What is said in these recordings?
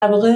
در واقع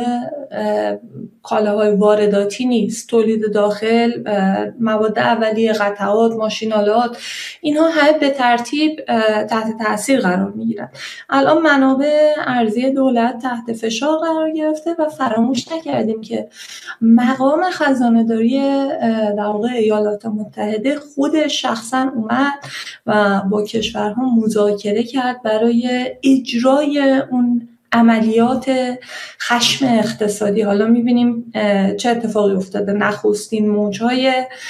کالاهای وارداتی نیست، تولید داخل، مواد اولیه، قطعات، ماشین‌آلات، اینها همه به ترتیب تحت تاثیر قرار میگیرن. الان منابع ارزی دولت تحت فشار قرار گرفته و فراموش نکردیم که مقام خزانه‌داری در واقع ایالات متحده خود شخصا اومد و با کشورها مذاکره کرد برای اجرای اون عملیات خشم اقتصادی. حالا میبینیم چه اتفاقی افتاده. نخستین موجهای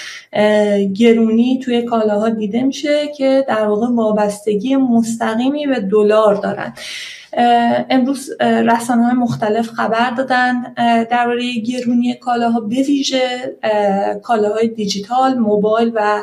گرونی توی کالاها دیده میشه که در واقع وابستگی مستقیمی به دلار دارن. امروز رسانه‌های مختلف خبر دادن درباره گرونی کالاها، به ویژه کالاهای دیجیتال، موبایل و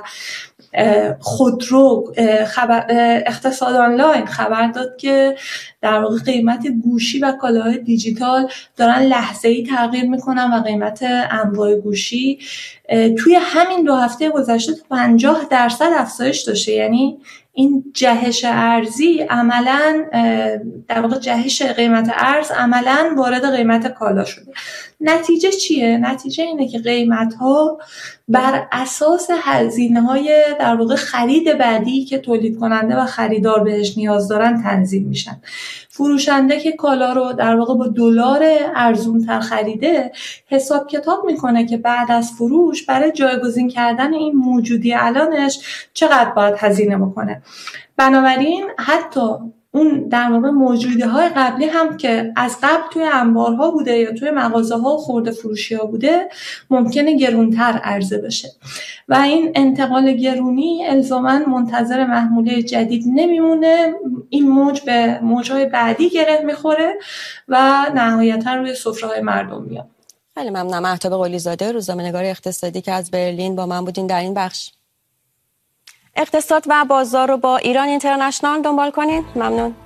خودرو. اقتصاد آنلاین خبر داد که در واقع قیمت گوشی و کالاهای دیجیتال دارن لحظه‌ای تغییر میکنن و قیمت انواع گوشی توی همین 2 هفته گذشته 50% افزایش داشته. یعنی این جهش ارزی عملاً در واقع جهش قیمت ارز عملاً وارد قیمت کالا شده. نتیجه چیه؟ نتیجه اینه که قیمت‌ها بر اساس هزینه‌های در واقع خرید بعدی که تولید کننده و خریدار بهش نیاز دارن تنظیم میشن. فروشنده که کالا رو در واقع با دلار ارزون‌تر خریده، حساب کتاب میکنه که بعد از فروش برای جایگزین کردن این موجودی الانش چقدر باید هزینه بکنه. بنابراین حتی اون در واقع موجودی‌های قبلی هم که از قبل توی انبارها بوده یا توی مغازه‌ها و خرده فروشی‌ها بوده ممکنه گرونتر عرضه بشه و این انتقال گرونی الزاماً منتظر محموله جدید نمیمونه. این موج به موج‌های بعدی گره میخوره و نهایتاً روی سفره‌های مردم میاد. خیلی ممنونم. مهتاب قلی‌زاده، روزنامه‌نگار اقتصادی که از برلین با من بودین در این بخش. اقتصاد و بازار رو با ایران اینترنشنال دنبال کنین. ممنون.